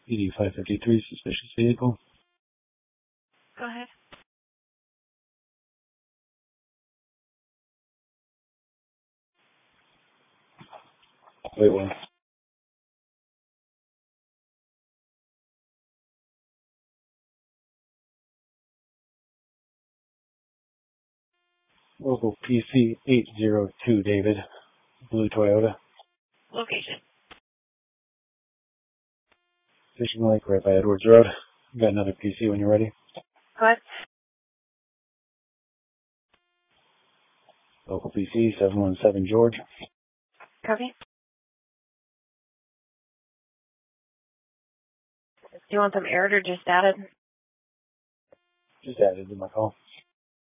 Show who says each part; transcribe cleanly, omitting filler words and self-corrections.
Speaker 1: ED 553, suspicious vehicle.
Speaker 2: Go ahead.
Speaker 1: Wait one. Local PC 802, David. Blue Toyota.
Speaker 2: Location.
Speaker 1: Fishing Lake, right by Edwards Road. Got another PC when you're ready.
Speaker 2: Go ahead.
Speaker 1: Local PC 717, George.
Speaker 2: Copy. Do you want them aired or just added?
Speaker 1: Just added to my call.